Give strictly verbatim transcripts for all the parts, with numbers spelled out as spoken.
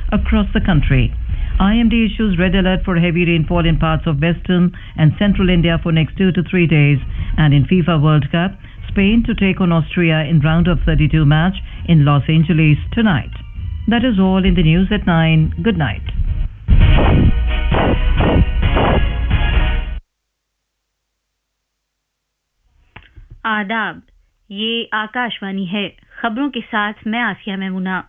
across the country. I M D issues red alert for heavy rainfall in parts of western and central India for next two to three days. And in FIFA World Cup, Spain to take on Austria in round of thirty-two match in Los Angeles tonight. That is all in the news at nine. Good night. आदाब, ये आकाशवाणी है। खबरों के साथ मैं आसिया मैमुना।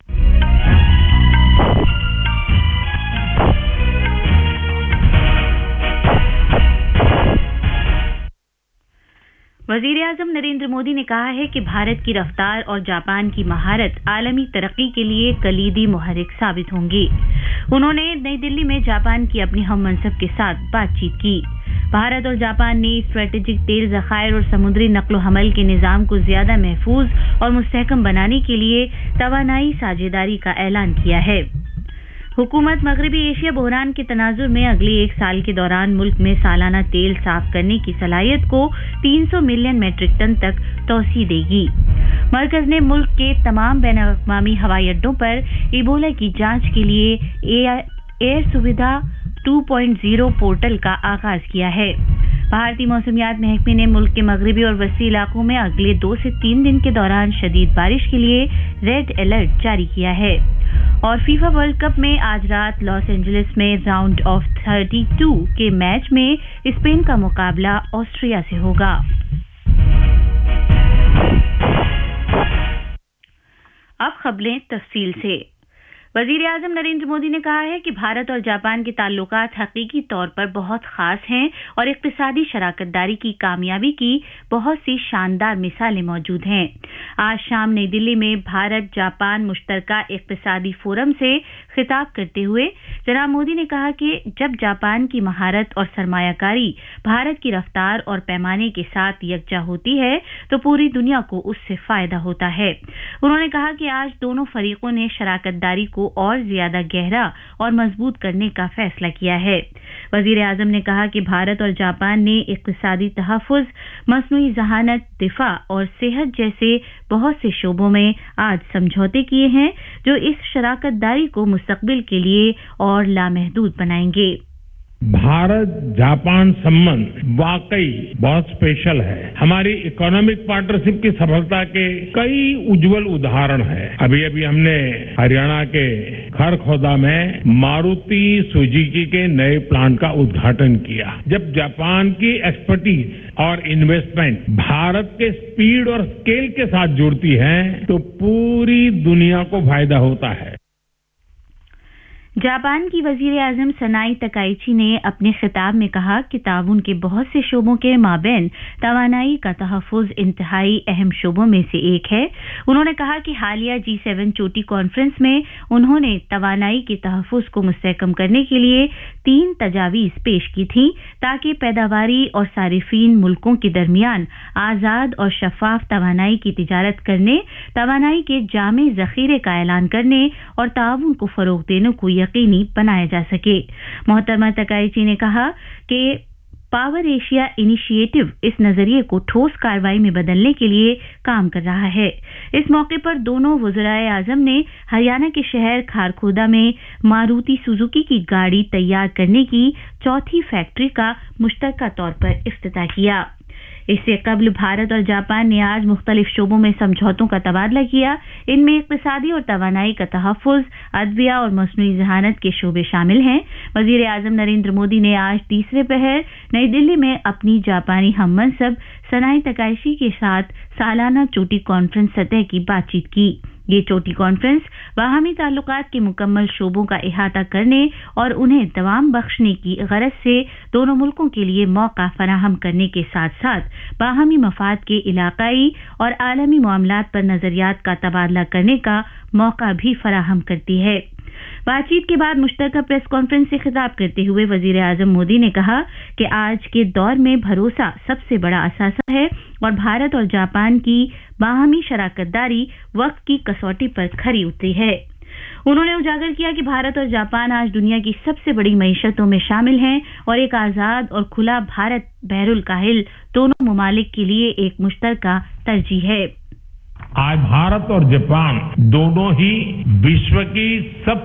वज़ीर-ए-आज़म नरेंद्र मोदी ने कहा है कि भारत की रफ्तार और जापान की महारत आलमी तरक्की के लिए कलीदी मुहर्रिक साबित होंगी। उन्होंने नई दिल्ली में जापान की अपनी हममनसब के साथ बातचीत की। भारत और जापान ने स्ट्रेटेजिक तेल ज़खायर और समुद्री नक्लो हमल के निज़ाम को ज़्यादा महफूज और मुस्तहकम बनाने के लिए तवानाई साझेदारी का ऐलान किया है। हुकूमत मगरबी एशिया बहरान के तनाजुर में अगले एक साल के दौरान मुल्क में सालाना तेल साफ करने की सलाहियत को तीन सौ मिलियन मैट्रिक टन तक तौसी देगी। मरकज ने मुल्क के तमाम बैनुल-अक़वामी हवाई अड्डों पर इबोला की जांच के लिए एयर सुविधा टू पॉइंट ज़ीरो पोर्टल का आगाज किया है। भारतीय मौसमियात महकमे ने मुल्क के मगरबी और वसी इलाकों में अगले दो से तीन दिन के दौरान शदीद बारिश के लिए रेड अलर्ट जारी किया है। और फीफा वर्ल्ड कप में आज रात लॉस एंजलिस में राउंड ऑफ थर्टी टू के मैच में स्पेन का मुकाबला ऑस्ट्रिया से होगा। अब खबरें तफसील से। वज़ीर-ए-आज़म नरेंद्र मोदी ने कहा है कि भारत और जापान के ताल्लुकात हकीकी तौर पर बहुत खास हैं और इक़्तिसादी शराकतदारी की कामयाबी की बहुत सी शानदार मिसालें मौजूद हैं। आज शाम नई दिल्ली में भारत जापान मुश्तरका इक़्तिसादी फोरम से खिताब करते हुए जनाब मोदी ने कहा कि जब जापान की महारत और सरमायाकारी भारत की रफ्तार और पैमाने के साथ यकजा होती है तो पूरी दुनिया को उससे फायदा होता है। उन्होंने कहा कि आज दोनों फरीकों ने शराकतदारी को और ज्यादा गहरा और मजबूत करने का फैसला किया है। वज़ीर-ए-आज़म ने कहा कि भारत और जापान ने इक़्तिसादी तहफ़्फ़ुज़, मसनूई ज़हानत, दिफ़ा और सेहत जैसे बहुत से शोबों में आज समझौते किए हैं जो इस शराकतदारी को मुस्तक़बिल के लिए और लामहदूद बनाएंगे। भारत जापान संबंध वाकई बहुत स्पेशल है। हमारी इकोनॉमिक पार्टनरशिप की सफलता के कई उज्जवल उदाहरण हैं। अभी अभी हमने हरियाणा के खरखोदा में मारुति सुजुकी के नए प्लांट का उद्घाटन किया। जब जापान की एक्सपर्टीज और इन्वेस्टमेंट भारत के स्पीड और स्केल के साथ जुड़ती है तो पूरी दुनिया को फायदा होता है। जापान की वज़ीर-ए-आज़म सनाई तकाइची ने अपने खिताब में कहा कि ताउन के बहुत से शोबों के माबैन तवानाई का तहफ़्फ़ुज़ इंतहाई अहम शोबों में से एक है। उन्होंने कहा कि हालिया जी सेवन चोटी कॉन्फ्रेंस में उन्होंने तवानाई के तहफ़्फ़ुज़ को मुस्तहकम करने के लिए तीन तजावीज़ पेश की थीं ताकि पैदावारी और सारिफीन मुल्कों के दरमियान आज़ाद और शफाफ तवानाई की तिजारत करने, तवानाई के जामे ज़ख़ीरे का ऐलान करने और ताउन को फ़रोग़ देने को यकीनी बनाया जा सके। मोहतरमा तकाइची ने कहा कि पावर एशिया इनिशिएटिव इस नजरिए को ठोस कार्रवाई में बदलने के लिए काम कर रहा है। इस मौके पर दोनों वज़ीराए आज़म ने हरियाणा के शहर खारखोदा में मारुति सुजुकी की गाड़ी तैयार करने की चौथी फैक्ट्री का मुश्तरका तौर पर इफ्तिताह किया। इससे कबल भारत और जापान ने आज मुख्तलिफ शोबों में समझौतों का तबादला किया। इनमें इक़्तिसादी और तवानाई का तहफ़्फ़ुज़, अदविया और मसनूई ज़हानत के शोबे शामिल हैं। वज़ीर-ए-आज़म नरेंद्र मोदी ने आज तीसरे पहर नई दिल्ली में अपनी जापानी हममनसब सनाई तकाइशी के साथ सालाना चोटी कॉन्फ्रेंस सतह की बातचीत की। ये चोटी कॉन्फ्रेंस बाहमी ताल्लुकात के मुकम्मल शोबों का इहाता करने और उन्हें दवाम बख्शने की गरज से दोनों मुल्कों के लिए मौका फराहम करने के साथ साथ बाहमी मफाद के इलाकाई और आलमी मामलात पर नजरियात का तबादला करने का मौका भी फराहम करती है। बातचीत के बाद मुश्तरका प्रेस कॉन्फ्रेंस से खिताब करते हुए वज़ीर-ए-आज़म मोदी ने कहा कि आज के दौर में भरोसा सबसे बड़ा असासा है और भारत और जापान की बाहमी शराकतदारी वक्त की कसौटी पर खरी उतरी है। उन्होंने उजागर किया कि भारत और जापान आज दुनिया की सबसे बड़ी मईशतों में शामिल हैं और एक आज़ाद और खुला भारत बहरुल काहिल दोनों ममालिक के लिए एक मुश्तरका तरजीह है। आज भारत और जापान दोनों ही विश्व की सब